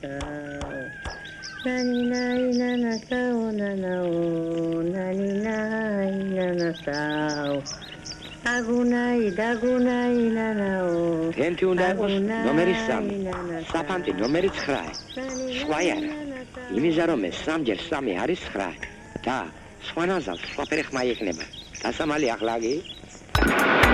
Tenti უნდა იყოს ნომერი 3, საფანტი ნომერი 9. სხვა არა. იმისა რომ ეს 3-ჯერ 3 არის 9 და სხვა ნაზალს სხვაფერი ხმა იქნება. დასამალი ახლა გი?